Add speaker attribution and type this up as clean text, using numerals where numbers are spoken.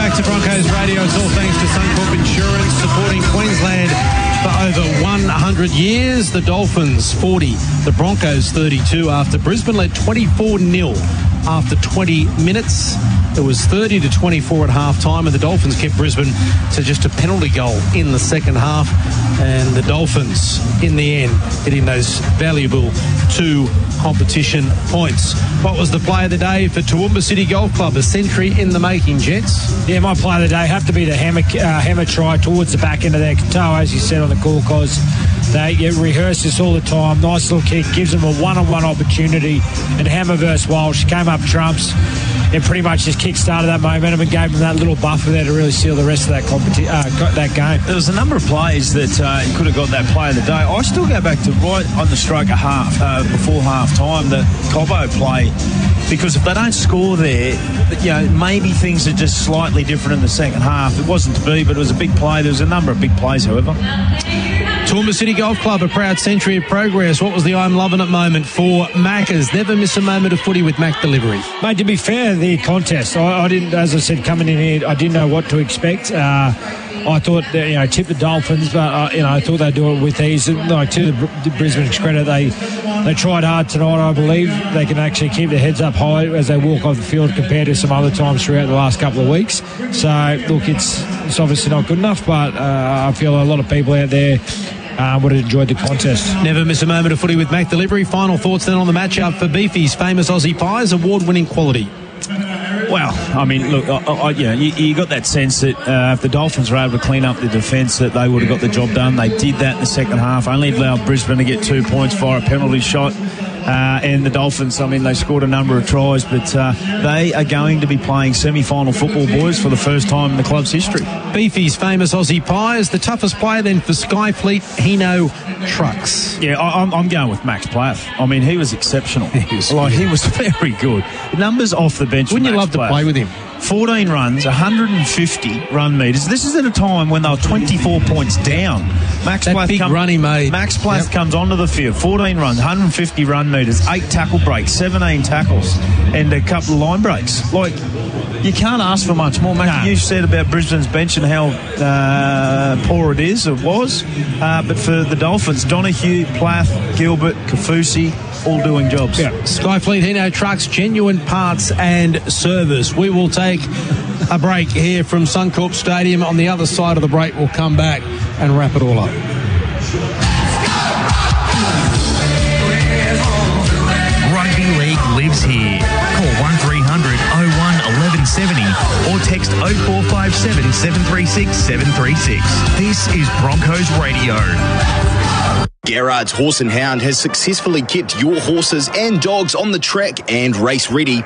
Speaker 1: back to Broncos Radio. It's all thanks to Suncorp Insurance, supporting Queensland for over 100 years. The Dolphins 40, the Broncos 32 after Brisbane led 24-0 after 20 minutes. It was 30-24 at half-time, and the Dolphins kept Brisbane to just a penalty goal in the second half. And the Dolphins, in the end, getting those valuable 2 competition points. What was the play of the day for Toowoomba City Golf Club? A century in the making, gents.
Speaker 2: Yeah, my play of the day have to be the hammer try towards the back end of their toe, as you said on the call, because they rehearse this all the time. Nice little kick, gives them a one-on-one opportunity. And Hammer versus Walsh came up trumps and pretty much just kick-started that momentum and gave them that little buffer there to really seal the rest of that game.
Speaker 3: There was a number of plays that you could have got that play of the day. I still go back to right on the stroke of before half-time, the Cobbo play, because if they don't score there, maybe things are just slightly different in the second half. It wasn't to be, but it was a big play. There was a number of big plays, however.
Speaker 1: Toowoomba City Golf Club, a proud century of progress. What was the I'm loving it moment for Maccas? Never miss a moment of footy with Mac Delivery.
Speaker 2: Mate, to be fair, the contest, I didn't, as I said, coming in here, I didn't know what to expect. I thought, tip the Dolphins, but, I thought they'd do it with ease. To the Brisbane's credit, they tried hard tonight, I believe. They can actually keep their heads up high as they walk off the field compared to some other times throughout the last couple of weeks. So, look, it's obviously not good enough, but I feel a lot of people out there would have enjoyed the contest.
Speaker 1: Never miss a moment of footy with Mac Delivery. Final thoughts then on the matchup for Beefy's famous Aussie Pies, award-winning quality.
Speaker 3: Well, I mean, look, you got that sense that if the Dolphins were able to clean up the defence, that they would have got the job done. They did that in the second half, only allowed Brisbane to get 2 points via a penalty shot. And the Dolphins, I mean, they scored a number of tries, but they are going to be playing semi-final football, boys, for the first time in the club's history.
Speaker 1: Beefy's famous Aussie Pies, the toughest player then for Skyfleet, Hino Trucks.
Speaker 3: Yeah, I'm going with Max Plath. I mean, he was exceptional. He was very good. Numbers off the bench.
Speaker 1: Wouldn't you love to play with him?
Speaker 3: 14 runs, 150 run metres. This is at a time when they were 24 points down. Max Plath comes onto the field, 14 runs, 150 run metres, 8 tackle breaks, 17 tackles, and a couple of line breaks. Like, you can't ask for much more. Mac, you said about Brisbane's bench and how poor it was. But for the Dolphins, Donahue, Plath, Gilbert, Kafusi, all doing jobs.
Speaker 1: Yeah. Skyfleet Hino Trucks, genuine parts and service. We will take a break here from Suncorp Stadium. On the other side of the break, we'll come back and wrap it all up.
Speaker 4: Rugby League lives here. Call 1300 01 1170 or text 0457 736 736. This is Broncos Radio.
Speaker 5: Gerard's Horse and Hound has successfully kept your horses and dogs on the track and race ready.